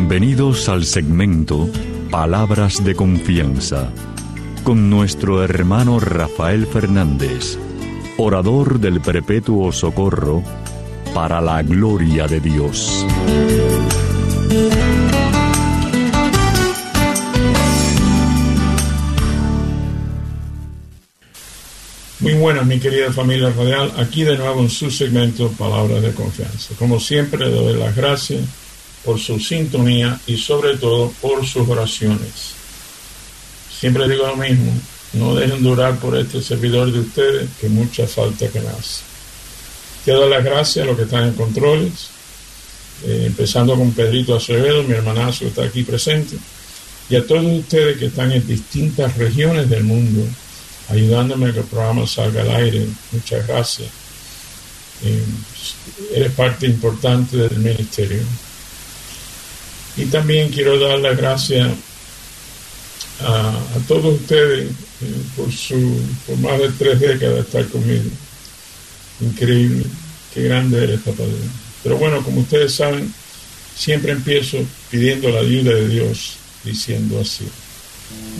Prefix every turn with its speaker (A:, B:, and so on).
A: Bienvenidos al segmento Palabras de Confianza, con nuestro hermano Rafael Fernández, orador del Perpetuo Socorro, para la gloria de Dios.
B: Muy buenas, mi querida familia radial, aquí de nuevo en su segmento Palabras de Confianza. Como siempre, le doy las gracias por su sintonía y sobre todo por sus oraciones. Siempre digo lo mismo, no dejen de orar por este servidor de ustedes, que mucha falta que me hace. Quiero dar las gracias a los que están en controles, empezando con Pedrito Acevedo, mi hermanazo que está aquí presente, y a todos ustedes que están en distintas regiones del mundo, ayudándome a que el programa salga al aire. Muchas gracias. Eres parte importante del ministerio. Y también quiero dar las gracias a todos ustedes por más de 3 décadas de estar conmigo. Increíble, qué grande eres, papá Dios. Pero bueno, como ustedes saben, siempre empiezo pidiendo la ayuda de Dios, diciendo así: